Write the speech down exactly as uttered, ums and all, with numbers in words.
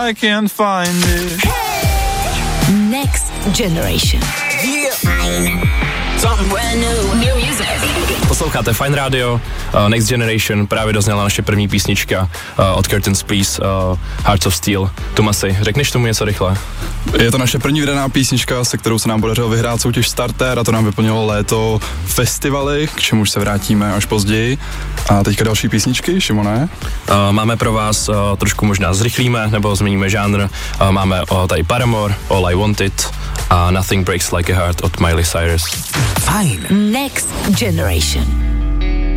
I can't find it. Next Generation. Yeah. Something brand new. New music. Posloucháte Fine Radio, uh, Next Generation, právě dozněla naše první písnička uh, od Curtains Please, uh, Hearts of Steel. Tomasi, řekneš tomu něco rychle? Je to naše první vydaná písnička, se kterou se nám podařilo vyhrát soutěž Starter a to nám vyplnilo léto festivaly, k čemuž se vrátíme až později. A teďka další písničky, Šimone? Uh, máme pro vás uh, trošku možná zrychlíme, nebo změníme žánr. Uh, máme uh, tady Paramore, All I Wanted a Nothing Breaks Like a Heart od Miley Cyrus. Fine. Next Generation.